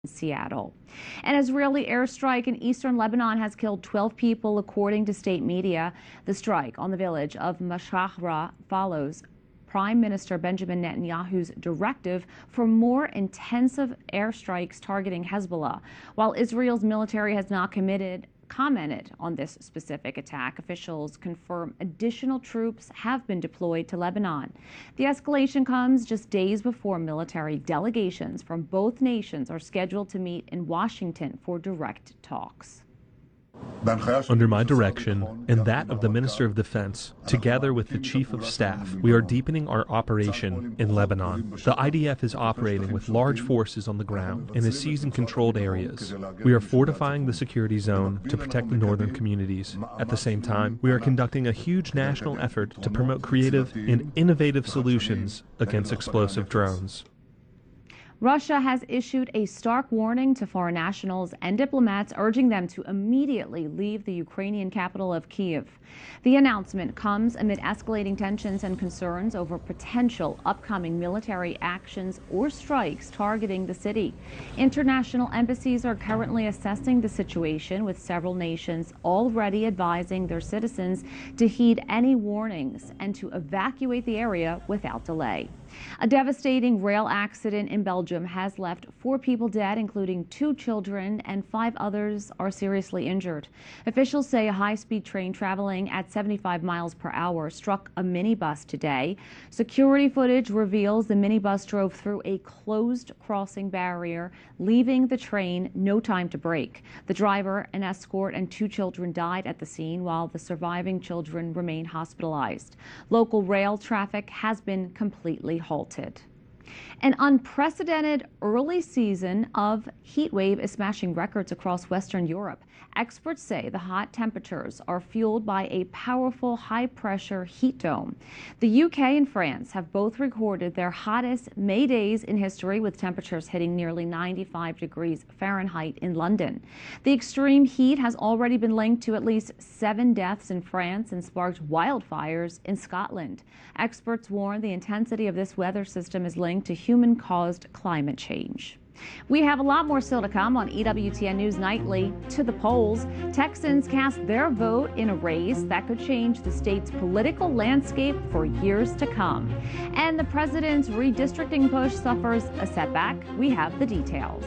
Seattle. An Israeli airstrike in eastern Lebanon has killed 12 people, according to state media. The strike on the village of Mashahra follows Prime Minister Benjamin Netanyahu's directive for more intensive airstrikes targeting Hezbollah. While Israel's military has not commented on this specific attack, officials confirm additional troops have been deployed to Lebanon. The escalation comes just days before military delegations from both nations are scheduled to meet in Washington for direct talks. Under my direction and that of the Minister of Defense, together with the Chief of Staff, we are deepening our operation in Lebanon. The IDF is operating with large forces on the ground and is seizing controlled areas. We are fortifying the security zone to protect the northern communities. At the same time, we are conducting a huge national effort to promote creative and innovative solutions against explosive drones. Russia has issued a stark warning to foreign nationals and diplomats, urging them to immediately leave the Ukrainian capital of Kyiv. The announcement comes amid escalating tensions and concerns over potential upcoming military actions or strikes targeting the city. International embassies are currently assessing the situation, with several nations already advising their citizens to heed any warnings and to evacuate the area without delay. A devastating rail accident in Belgium has left 4 people dead, including 2 children, and 5 others are seriously injured. Officials say a high-speed train traveling at 75 miles per hour struck a minibus today. Security footage reveals the minibus drove through a closed crossing barrier, leaving the train no time to brake. The driver, an escort, and 2 children died at the scene, while the surviving children remain hospitalized. Local rail traffic has been completely halted. An unprecedented early season of heat wave is smashing records across Western Europe. Experts say the hot temperatures are fueled by a powerful high-pressure heat dome. The UK and France have both recorded their hottest May days in history, with temperatures hitting nearly 95 degrees Fahrenheit in London. The extreme heat has already been linked to at least 7 deaths in France and sparked wildfires in Scotland. Experts warn the intensity of this weather system is linked to human-caused climate change. We have a lot more still to come on EWTN News Nightly. To the polls, Texans cast their vote in a race that could change the state's political landscape for years to come. And the president's redistricting push suffers a setback. We have the details.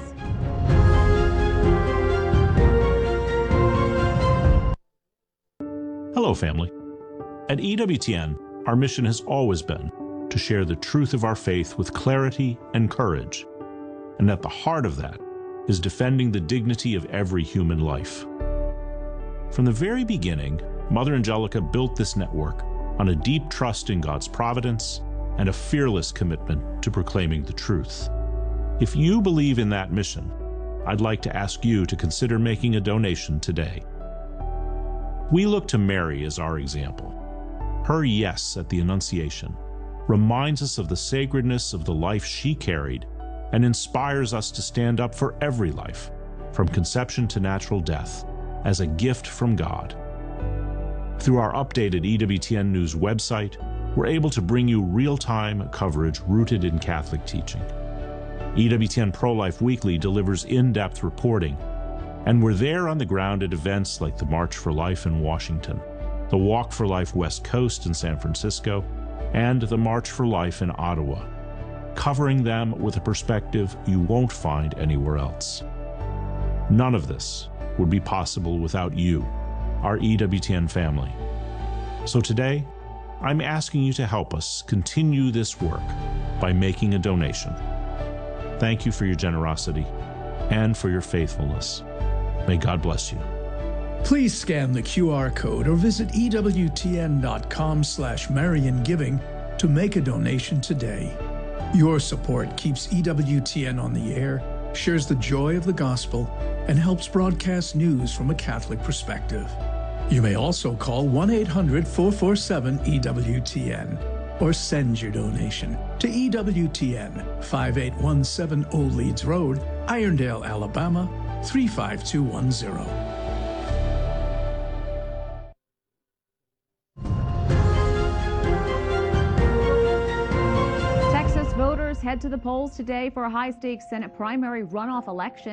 Hello, family. At EWTN, our mission has always been to share the truth of our faith with clarity and courage. And at the heart of that is defending the dignity of every human life. From the very beginning, Mother Angelica built this network on a deep trust in God's providence and a fearless commitment to proclaiming the truth. If you believe in that mission, I'd like to ask you to consider making a donation today. We look to Mary as our example. Her yes at the Annunciation reminds us of the sacredness of the life she carried and inspires us to stand up for every life, from conception to natural death, as a gift from God. Through our updated EWTN News website, we're able to bring you real-time coverage rooted in Catholic teaching. EWTN Pro-Life Weekly delivers in-depth reporting, and we're there on the ground at events like the March for Life in Washington, the Walk for Life West Coast in San Francisco, and the March for Life in Ottawa, covering them with a perspective you won't find anywhere else. None of this would be possible without you, our EWTN family. So today, I'm asking you to help us continue this work by making a donation. Thank you for your generosity and for your faithfulness. May God bless you. Please scan the QR code or visit EWTN.com/MarianGiving to make a donation today. Your support keeps EWTN on the air, shares the joy of the gospel, and helps broadcast news from a Catholic perspective. You may also call 1-800-447-EWTN or send your donation to EWTN, 5817 Old Leeds Road, Irondale, Alabama, 35210. Head to the polls today for a high-stakes Senate primary runoff election.